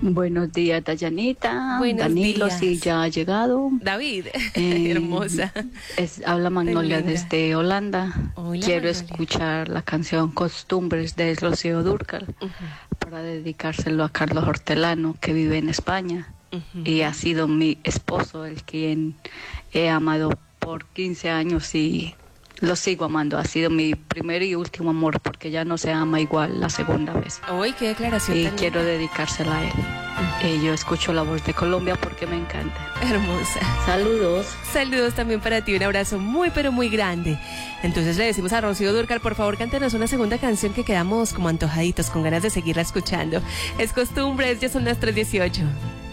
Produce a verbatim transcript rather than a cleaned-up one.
Buenos días, Dayanita. Buenos Danilo, días. sí, ya ha llegado. David, Eh, hermosa. Es, habla Magnolia linda. desde Holanda. Hola, Quiero Magnolia. escuchar la canción Costumbres de Rocío Dúrcal Ujú, para dedicárselo a Carlos Hortelano, que vive en España ujú. y ha sido mi esposo, el quien he amado por quince años y lo sigo amando. Ha sido mi primer y último amor porque ya no se ama igual la segunda vez. Uy, qué declaración Y tan quiero linda. dedicársela a él. Y yo escucho la voz de Colombia porque me encanta. Hermosa. Saludos. Saludos también para ti, un abrazo muy pero muy grande. Entonces le decimos a Rocío Dúrcal, por favor cántenos una segunda canción que quedamos como antojaditos, con ganas de seguirla escuchando. Es Costumbres, ya son las tres dieciocho.